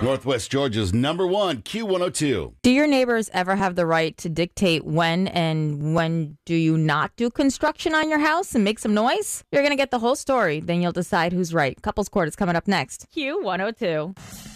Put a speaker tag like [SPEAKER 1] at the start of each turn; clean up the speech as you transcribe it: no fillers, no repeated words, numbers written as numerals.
[SPEAKER 1] Northwest Georgia's number one, Q102.
[SPEAKER 2] Do your neighbors ever have the right to dictate when and when do you not do construction on your house and make some noise? You're going to get the whole story. Then you'll decide who's right. Couples Court is coming up next. Q102.